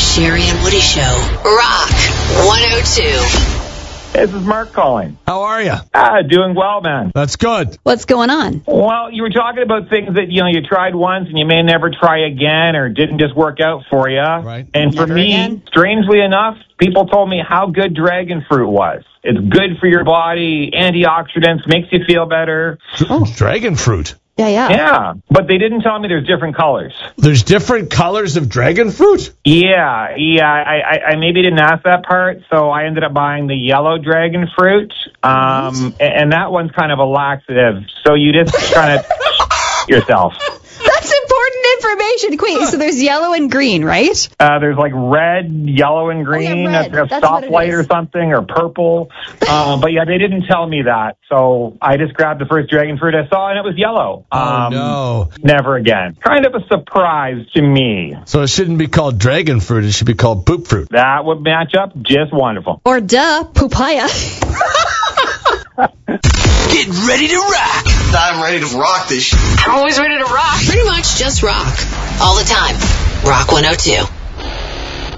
Sherry and Woody Show. Rock 102. This is Mark calling. How are you? Doing well, man. That's good. What's going on? Well, you were talking about things that, you tried once and you may never try again or didn't just work out for you. Right. And for Never me, again? strangely enough, people told me how good dragon fruit was. It's good for your body, antioxidants, makes you feel better. Dragon fruit. Yeah. Yeah, but they didn't tell me there's different colors. There's different colors of dragon fruit? Yeah, I maybe didn't ask that part, so I ended up buying the yellow dragon fruit, and that one's kind of a laxative, so you just kind of yourself. That's important information. Wait, so there's yellow and green, right? There's like red, yellow, and green. red. That's That's what it stoplight is. or something, or purple. But yeah, they didn't tell me that, so I just grabbed the first dragon fruit I saw, and it was yellow. No. Never again. Kind of a surprise to me. So it shouldn't be called dragon fruit. It should be called poop fruit. That would match up just wonderful. Or papaya. Get ready to rock. I'm ready to rock this shit. I'm always ready to rock. Pretty much just rock. All the time. Rock 102.